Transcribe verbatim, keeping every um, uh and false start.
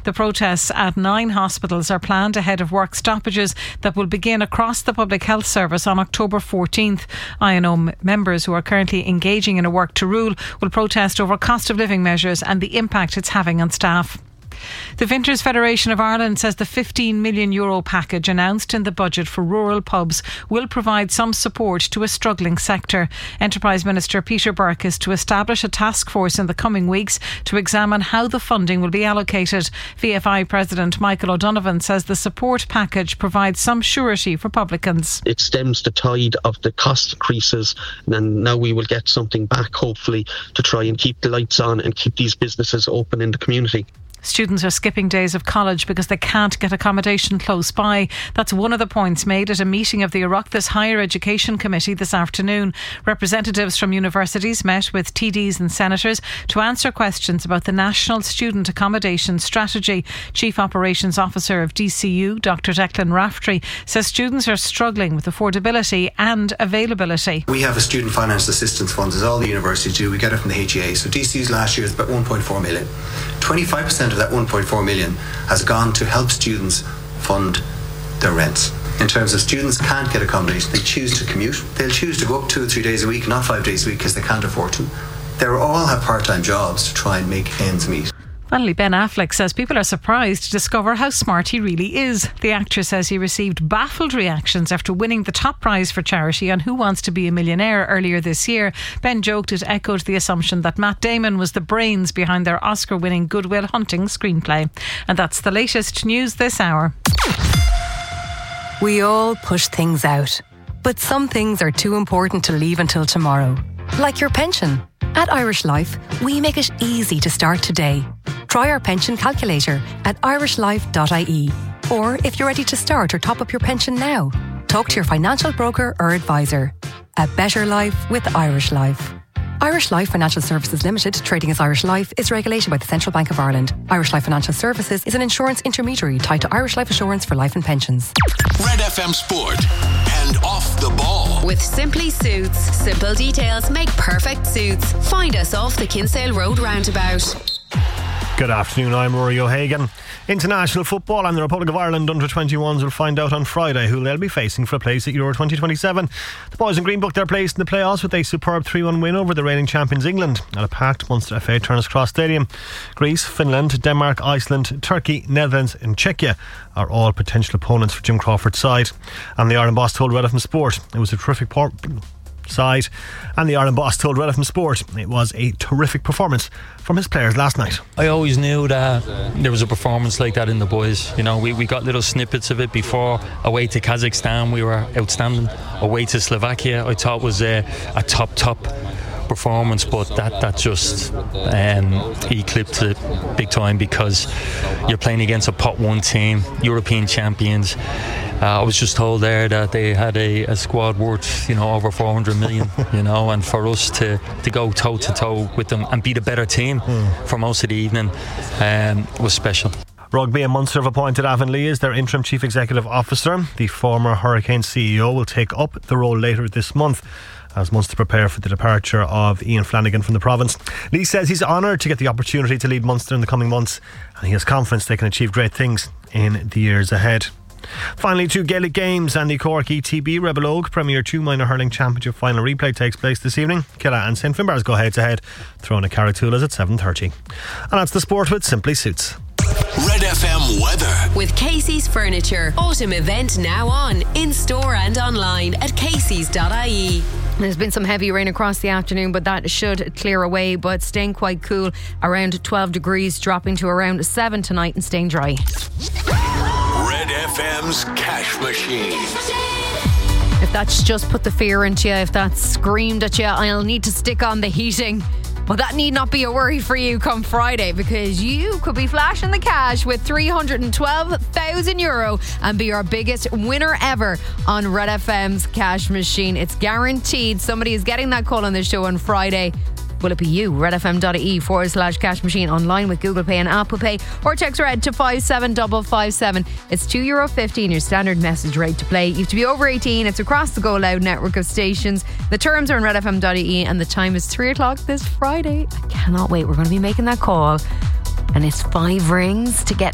The protests at nine hospitals are planned ahead of work stoppages that will begin across the Public Health Service on October fourteenth. I N O m- members who are currently engaging in a work to rule will protest over cost of living measures and the impact it's having on staff. The Vintners Federation of Ireland says the fifteen million euro package announced in the budget for rural pubs will provide some support to a struggling sector. Enterprise Minister Peter Burke is to establish a task force in the coming weeks to examine how the funding will be allocated. V F I President Michael O'Donovan says the support package provides some surety for publicans. It stems the tide of the cost increases, and now we will get something back, hopefully, to try and keep the lights on and keep these businesses open in the community. Students are skipping days of college because they can't get accommodation close by. That's one of the points made at a meeting of the Oireachtas Higher Education Committee this afternoon. Representatives from universities met with T Ds and senators to answer questions about the National Student Accommodation Strategy. Chief Operations Officer of D C U, Doctor Declan Raftery, says students are struggling with affordability and availability. We have a student finance assistance fund, as all the universities do. We get it from the H E A. So D C U's last year is about one point four million. twenty-five percent of that one point four million has gone to help students fund their rents. In terms of students can't get accommodation, they choose to commute. They'll choose to go up two or three days a week, not five days a week, because they can't afford to. They all have part-time jobs to try and make ends meet. Finally, Ben Affleck says people are surprised to discover how smart he really is. The actor says he received baffled reactions after winning the top prize for charity on Who Wants to Be a Millionaire earlier this year. Ben joked it echoed the assumption that Matt Damon was the brains behind their Oscar-winning Good Will Hunting screenplay. And that's the latest news this hour. We all push things out, but some things are too important to leave until tomorrow. Like your pension. At Irish Life, we make it easy to start today. Try our pension calculator at irish life dot I E. Or if you're ready to start or top up your pension now, talk to your financial broker or advisor. A better life with Irish Life. Irish Life Financial Services Limited, trading as Irish Life, is regulated by the Central Bank of Ireland. Irish Life Financial Services is an insurance intermediary tied to Irish Life Assurance for life and pensions. Red F M Sport and Off the Ball. With Simply Suits. Simple details make perfect suits. Find us off the Kinsale Road roundabout. Good afternoon, I'm Rory O'Hagan. International football and the Republic of Ireland under twenty-ones will find out on Friday who they'll be facing for a place at Euro twenty twenty-seven. The boys in green booked their place in the playoffs with a superb three one win over the reigning champions England at a packed Munster F A Turner's Cross Stadium. Greece, Finland, Denmark, Iceland, Turkey, Netherlands and Czechia are all potential opponents for Jim Crawford's side. And the Ireland boss told Red F M Sport it was a terrific por- side and the Ireland boss told Red F M Sport it was a terrific performance from his players last night. I always knew that there was a performance like that in the boys. You know, we, we got little snippets of it before. Away to Kazakhstan we were outstanding. Away to Slovakia I thought was a, a top top performance, but that, that just um, eclipsed it big time because you're playing against a pot one team, European champions. Uh, I was just told there that they had a, a squad worth, you know, over four hundred million, you know, and for us to, to go toe to toe with them and beat a better team mm. for most of the evening um, was special. Rugby and Munster have appointed Avon Lee as their interim chief executive officer. The former Hurricanes C E O will take up the role later this month as Munster prepare for the departure of Ian Flanagan from the province. Lee says he's honoured to get the opportunity to lead Munster in the coming months and he has confidence they can achieve great things in the years ahead. Finally, two Gaelic games and the Cork E T B Rebel Oak Premier two Minor Hurling Championship final replay takes place this evening. Killa and Saint Finbarrs go head to head, throwing at Carrigtwohill at seven thirty. And that's the sport with Simply Suits. Red F M weather. With Casey's Furniture. Autumn event now on, in store and online at caseys dot I E. There's been some heavy rain across the afternoon, but that should clear away, but staying quite cool, around twelve degrees, dropping to around seven tonight and staying dry. Red F M's Cash Machine. If that's just put the fear into you, if that's screamed at you, I'll need to stick on the heating. Well, that need not be a worry for you come Friday, because you could be flashing the cash with three hundred twelve thousand euro and be our biggest winner ever on Red F M's Cash Machine. It's guaranteed somebody is getting that call on the show on Friday. Will it be you? redfm.ie forward slash cash machine, online with Google Pay and Apple Pay, or text RED to five seven five five seven. It's two euro fifty and your standard message rate to play. You have to be over eighteen. It's across the Go Loud network of stations. The terms are on redfm.ie and the time is three o'clock this Friday. I cannot wait. We're going to be making that call and it's five rings to get